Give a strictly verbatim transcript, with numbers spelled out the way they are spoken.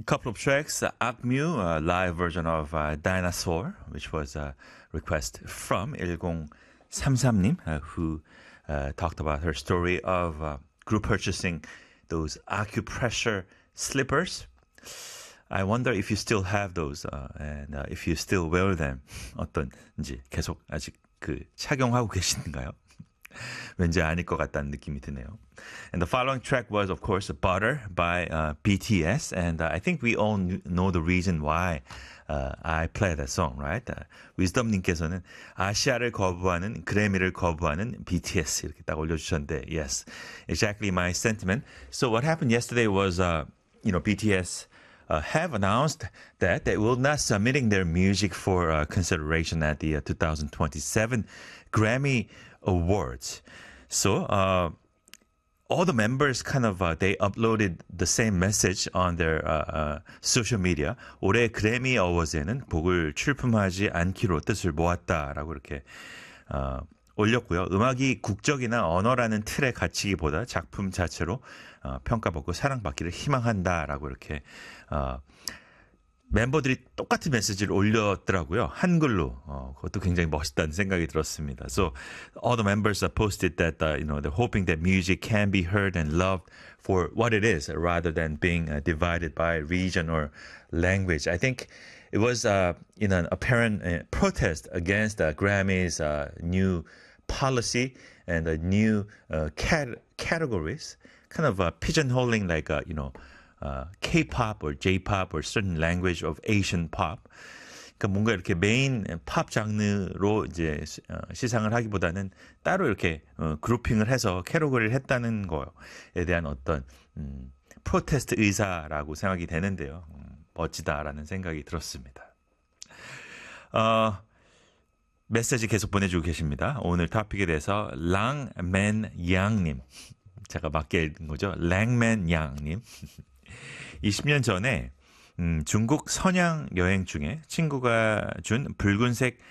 couple of tracks, uh, Akmu, a live version of uh, Dinosaur, which was a request from 일공삼삼님, uh, who uh, talked about her story of uh, group purchasing those acupressure slippers. I wonder if you still have those uh, and uh, if you still wear them. 어떤지 계속 아직 그 착용하고 계신가요? 왠지 아닐 것 같다는 느낌이 드네요. And the following track was, of course, Butter by uh, B T S. And uh, I think we all know the reason why uh, I play that song, right? Uh, wisdom님께서는 아시아를 거부하는, 그래미를 거부하는 비티에스 이렇게 딱 올려주셨는데, yes, exactly my sentiment. So what happened yesterday was, uh, you know, B T S Uh, have announced that they will not submitting their music for uh, consideration at the uh, twenty twenty-seven Grammy Awards. So uh, all the members kind of uh, they uploaded the same message on their uh, uh, social media. 올해 그래미 어워즈에는 곡을 출품하지 않기로 뜻을 모았다라고 이렇게 어, 올렸고요. 음악이 국적이나 언어라는 틀에 갇히기보다 작품 자체로 어, 평가받고 사랑받기를 희망한다라고 이렇게 어, 멤버들이 똑같은 메시지를 올렸더라고요. 한글로. 어, 그것도 굉장히 멋있다는 생각이 들었습니다. So all the members posted that uh, you know they're hoping that music can be heard and loved for what it is rather than being uh, divided by region or language. I think it was uh, in an apparent uh, protest against uh, Grammy's uh, new policy and the new uh, cat- categories, kind of uh, pigeonholing like uh, you know uh, K-pop or J-pop or certain language of Asian pop. 그러니까 뭔가 이렇게 메인 팝 장르로 이제 어, 시상을 하기보다는 따로 이렇게 어, 그룹핑을 해서 캐러고리를 했다는 거에 대한 어떤 음, 프로테스트 의사라고 생각이 되는데요. 음, 멋지다라는 생각이 들었습니다. 어, 메시지 계속 보내주고 계십니다. 오늘 토픽에 대해서 랑맨 양님, 제가 맞게 읽은 거죠. 랑맨 양님. 이십 년 전에 음, 중국 선양 여행 중에 친구가 준 붉은색